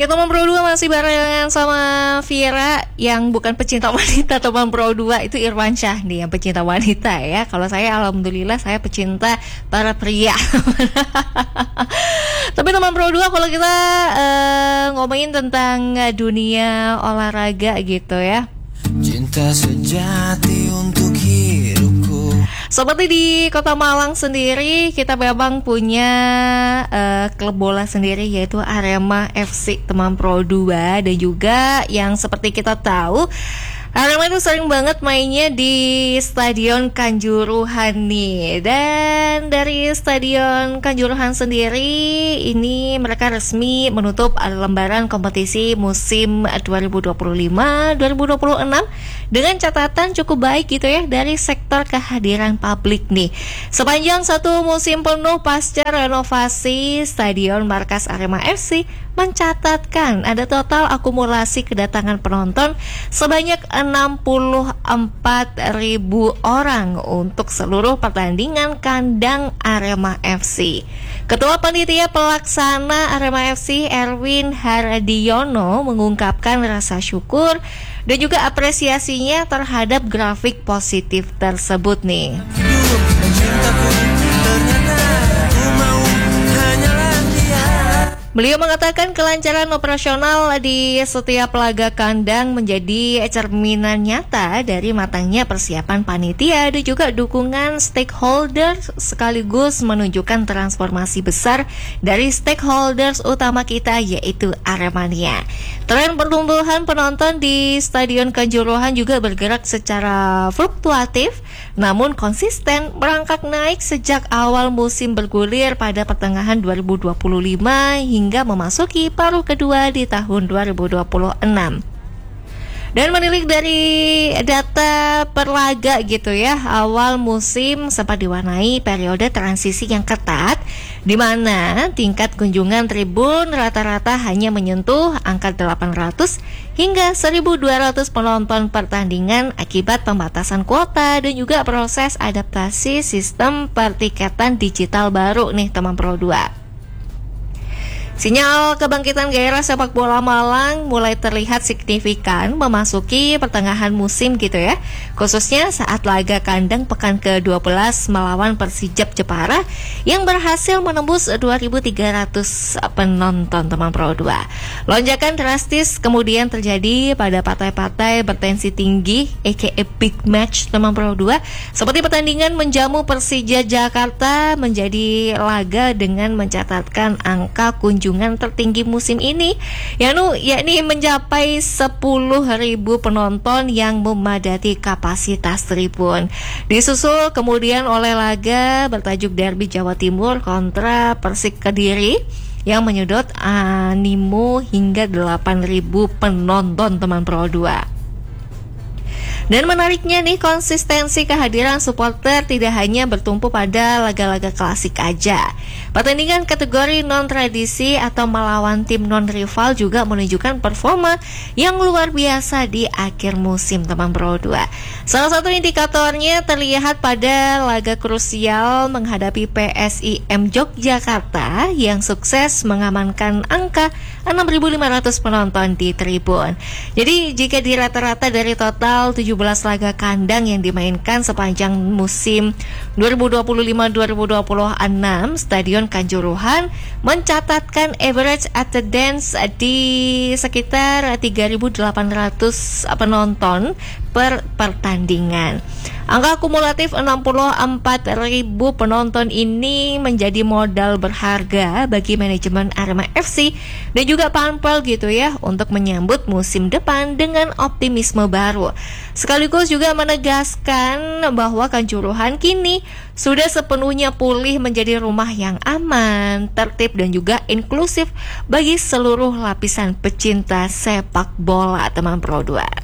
Oke, teman Pro 2 masih barengan sama Vira yang bukan pecinta wanita. Teman Pro 2 itu Irwansyah nih yang pecinta wanita ya. Kalau saya alhamdulillah saya pecinta para pria. Tapi teman Pro 2 kalau kita ngomongin tentang dunia olahraga gitu ya. Cinta sejati untuk hidupku. Seperti di Kota Malang sendiri, kita memang punya klub bola sendiri yaitu Arema FC teman Pro 2. Dan juga yang seperti kita tahu, Arema itu sering banget mainnya di Stadion Kanjuruhan nih. Dan dari Stadion Kanjuruhan sendiri, ini mereka resmi menutup lembaran kompetisi musim 2025-2026 dengan catatan cukup baik gitu ya dari sektor kehadiran publik nih. Sepanjang satu musim penuh pasca renovasi, Stadion markas Arema FC mencatatkan ada total akumulasi kedatangan penonton sebanyak 64.000 orang untuk seluruh pertandingan kandang Arema FC. Ketua Panitia Pelaksana Arema FC Erwin Hardiono mengungkapkan rasa syukur dan juga apresiasinya terhadap grafik positif tersebut nih. Beliau mengatakan kelancaran operasional di setiap laga kandang menjadi cerminan nyata dari matangnya persiapan panitia dan juga dukungan stakeholders, sekaligus menunjukkan transformasi besar dari stakeholders utama kita yaitu Aremania. Tren pertumbuhan penonton di Stadion Kanjuruhan juga bergerak secara fluktuatif namun konsisten merangkak naik sejak awal musim bergulir pada pertengahan 2025 hingga memasuki paruh kedua di tahun 2026. Dan menilik dari data per laga gitu ya, awal musim sempat diwarnai periode transisi yang ketat di mana tingkat kunjungan tribun rata-rata hanya menyentuh angka 800 hingga 1.200 penonton pertandingan akibat pembatasan kuota dan juga proses adaptasi sistem pertiketan digital baru nih teman Pro 2. Sinyal kebangkitan gairah sepak bola Malang mulai terlihat signifikan memasuki pertengahan musim gitu ya. Khususnya saat laga kandang pekan ke-12 melawan Persijap Jepara yang berhasil menembus 2.300 penonton teman Pro 2. Lonjakan drastis kemudian terjadi pada partai-partai bertensi tinggi aka big match teman Pro 2 seperti pertandingan menjamu Persija Jakarta menjadi laga dengan mencatatkan angka kunjungan tertinggi musim ini yakni mencapai 10.000 penonton yang memadati kapasitas tribun. Disusul kemudian oleh laga bertajuk Derby Jawa Timur kontra Persik Kediri yang menyedot animo hingga 8.000 penonton teman Pro 2. Dan menariknya nih, konsistensi kehadiran supporter tidak hanya bertumpu pada laga-laga klasik aja. Pertandingan kategori non-tradisi atau melawan tim non-rival juga menunjukkan performa yang luar biasa di akhir musim teman Pro 2. Salah satu indikatornya terlihat pada laga krusial menghadapi PSIM Yogyakarta yang sukses mengamankan angka 6.500 penonton di tribun. Jadi jika di rata-rata dari total 17 laga kandang yang dimainkan sepanjang musim 2025-2026, Stadion Kanjuruhan mencatatkan average attendance di sekitar 3.800 penonton per pertandingan. Angka kumulatif 64.000 penonton ini menjadi modal berharga bagi manajemen Arema FC dan juga Pampel gitu ya untuk menyambut musim depan dengan optimisme baru. Sekaligus juga menegaskan bahwa Kanjuruhan kini sudah sepenuhnya pulih menjadi rumah yang aman, tertib dan juga inklusif bagi seluruh lapisan pecinta sepak bola teman Pro 2.